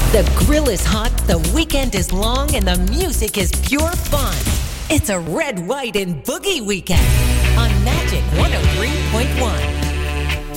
The grill is hot, the weekend is long, and the music is pure fun. It's a red, white, and boogie weekend on Magic 103.1.